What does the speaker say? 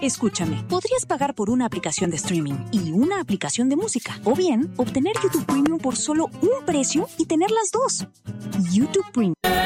Escúchame, podrías pagar por una aplicación de streaming y una aplicación de música, o bien obtener YouTube Premium por solo un precio y tener las dos. YouTube Premium.